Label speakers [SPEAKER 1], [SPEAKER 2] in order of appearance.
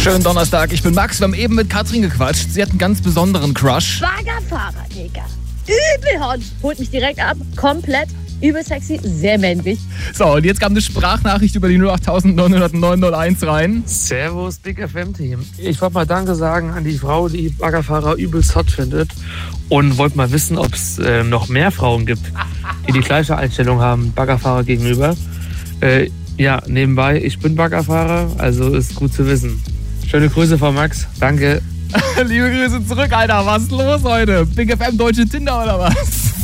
[SPEAKER 1] Schönen Donnerstag, ich bin Max. Wir haben eben mit Katrin gequatscht. Sie hat einen ganz besonderen Crush.
[SPEAKER 2] Baggerfahrer, Digga. Übel hot. Holt mich direkt ab. Komplett. Übel sexy, sehr männlich.
[SPEAKER 1] So, und jetzt kam eine Sprachnachricht über die 08900 rein.
[SPEAKER 3] Servus, Big FM-Team. Ich wollte mal Danke sagen an die Frau, die Baggerfahrer übelst hot findet. Und wollte mal wissen, ob es noch mehr Frauen gibt, die die gleiche Einstellung haben, Baggerfahrer gegenüber. Ja, nebenbei, ich bin Baggerfahrer, also ist gut zu wissen. Schöne Grüße von Max, danke.
[SPEAKER 1] Liebe Grüße zurück, Alter. Was ist los heute? Big FM deutsche Tinder oder was?